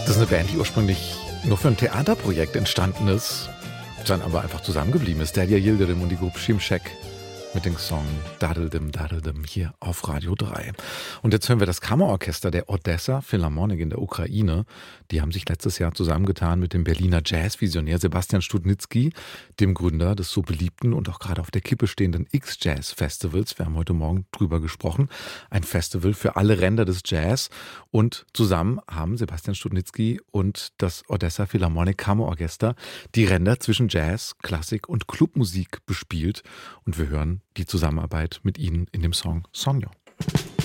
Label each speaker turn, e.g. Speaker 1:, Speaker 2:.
Speaker 1: Das ist eine Band, die ursprünglich nur für ein Theaterprojekt entstanden ist, dann aber einfach zusammengeblieben ist. Derya Yildirim und die Gruppe Şimşek mit dem Song Dadeldim Dadeldim hier auf Radio 3. Und jetzt hören wir das Kammerorchester der Odessa Philharmonic in der Ukraine. Die haben sich letztes Jahr zusammengetan mit dem Berliner Jazzvisionär Sebastian Studnitzky, dem Gründer des so beliebten und auch gerade auf der Kippe stehenden X-Jazz-Festivals. Wir haben heute Morgen drüber gesprochen. Ein Festival für alle Ränder des Jazz. Und zusammen haben Sebastian Studnitzky und das Odessa Philharmonic Kammerorchester die Ränder zwischen Jazz, Klassik und Clubmusik bespielt. Und wir hören die Zusammenarbeit mit ihnen in dem Song Sonja.